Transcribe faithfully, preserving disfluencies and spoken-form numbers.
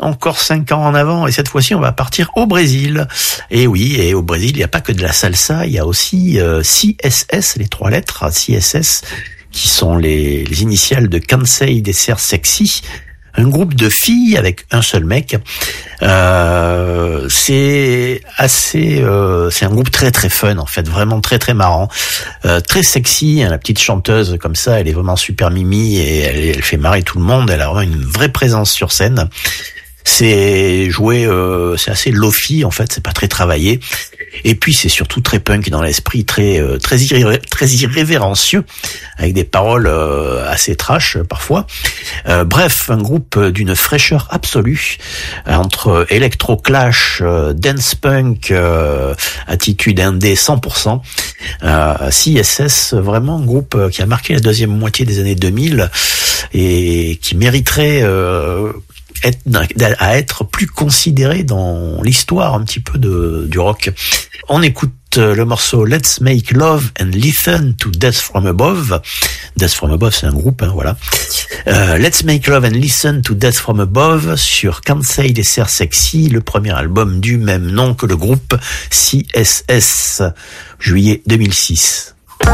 encore cinq ans en avant, et cette fois-ci, on va partir au Brésil. Et oui, et au Brésil, il n'y a pas que de la salsa, il y a aussi euh, C S S, les trois lettres, C S S, qui sont les, les initiales de Kansai Dessert Sexy. Un groupe de filles avec un seul mec. Euh, c'est assez, euh, c'est un groupe très très fun en fait, vraiment très très marrant, euh, très sexy. Hein, la petite chanteuse comme ça, elle est vraiment super mimi et elle, elle fait marrer tout le monde. Elle a vraiment une vraie présence sur scène. C'est joué, euh, c'est assez lofi en fait, c'est pas très travaillé. Et puis c'est surtout très punk dans l'esprit, très euh, très irré- très irrévérencieux, avec des paroles euh, assez trash euh, parfois. Euh, bref, un groupe d'une fraîcheur absolue euh, entre electro clash, euh, dance punk, euh, attitude indé cent pour cent. Euh, C S S, vraiment un groupe qui a marqué la deuxième moitié des années deux mille et qui mériterait euh, être, à être plus considéré dans l'histoire un petit peu de, du rock. On écoute le morceau Let's Make Love and Listen to Death From Above. Death From Above, c'est un groupe, hein, voilà. Euh, Let's Make Love and Listen to Death From Above sur Kansai Dessert Sexy, le premier album du même nom que le groupe C S S, juillet deux mille six.